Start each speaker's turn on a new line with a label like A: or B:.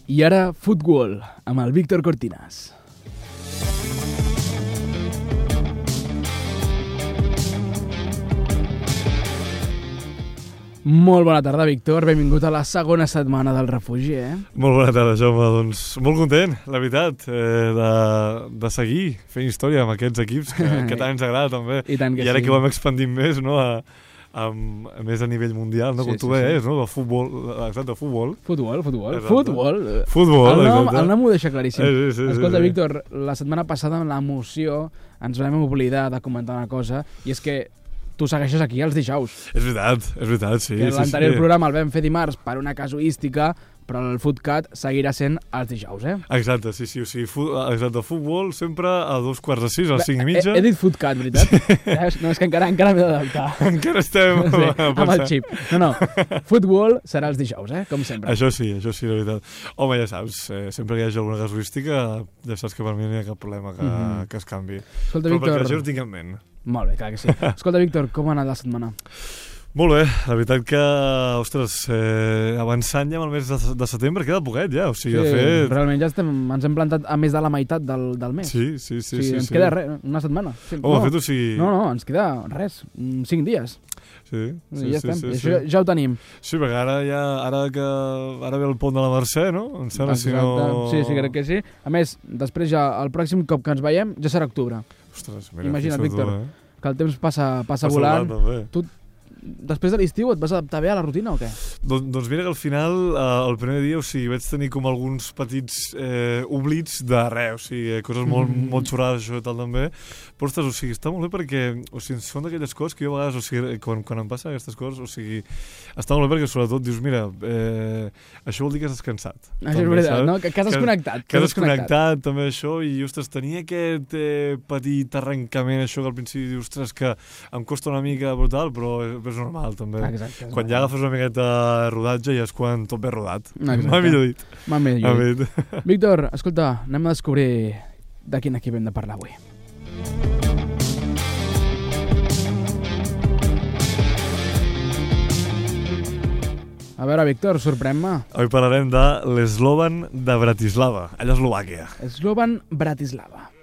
A: I ara, Futbol, amb el Víctor Cortinas. Molt bona tarda, Víctor. Benvingut a la segona setmana del refugi,
B: Molt bona tarda, Jaume. Doncs molt content, la veritat, de seguir fent història amb aquests equips que tant ens agrada, també.
A: I tant que
B: I ara
A: sí.
B: que ho hem expandit més, no?, a més a nivell mundial, no?
A: Sí,
B: Com tu
A: sí,
B: deies,
A: sí.
B: no?, de futbol, exacte, de futbol.
A: Futbol,
B: Exacte.
A: el nom ho deixa claríssim.
B: Sí,
A: Escolta,
B: sí.
A: Víctor, la setmana passada amb l'emoció ens vam oblidar de comentar una cosa, i és que tu segueixes aquí els dijous.
B: És veritat, sí.
A: Que l'anterior programa el vam fer dimarts per una casuística, però el Footcat seguirà sent els dijous,
B: Exacte, sí. O sigui, exacte, futbol sempre a 2:45, a les 5:30.
A: He dit Footcat, veritat? No, és que encara m'he d'adaptar.
B: Encara estem
A: amb el xip. No, futbol serà els dijous, com sempre.
B: Això sí, la veritat. Home, ja saps, sempre que hi hagi alguna casuística, ja saps que per mi no hi ha cap problema que es canvi.
A: Escolta,
B: però
A: Víctor...
B: perquè això ho tinc en ment.
A: Molt bé, clar que sí. Escolta, Víctor, com ha anat la setmana?
B: Molt bé, la veritat que, ostres, avançant ja amb el mes de setembre queda poquet ja, o sigui, de fet...
A: Realment ja ens hem plantat a més de la meitat del mes.
B: Sí.
A: Ens queda res, una setmana.
B: De fet, o sigui...
A: No, ens queda res, 5 dies.
B: Sí.
A: Ja estem, això ja ho tenim.
B: Sí, perquè ara ve el pont de la Mercè, no? Em sembla, si no...
A: Sí, crec que sí. A més, després ja, el pròxim cop que ens veiem ja serà octubre.
B: Ostres, mira,
A: imagina't, Víctor, que el temps passa volant. Tu, després de l'estiu, et vas adaptar bé a la rutina o què?
B: Doncs mira que al final, el primer dia, o sigui, vaig tenir com alguns petits oblits de res, o sigui, coses molt xorrades, això i tal també, però ostres, o sigui, està molt bé perquè, o sigui, són d'aquelles coses que jo a vegades, o sigui, quan em passen aquestes coses, o sigui, està molt bé perquè sobretot dius, mira, això vol dir que has descansat.
A: Això és veritat, no? Que has desconnectat.
B: Que has desconnectat, també això, i ostres, tenia aquest petit arrencament, això que al principi dius, ostres, que em costa una mica brutal, però és normal, també.
A: Exacte.
B: Quan ja agafes una miqueta de rodatge ja és quan tot ve rodat.
A: Exacte.
B: M'ha millor dit.
A: M'ha millor dit. Víctor, escolta, anem a descobrir de quin equip hem de parlar avui. A veure, Víctor, sorprèn-me.
B: Avui parlarem de l'Slovan de Bratislava, allà a Eslovàquia.
A: Slovan Bratislava.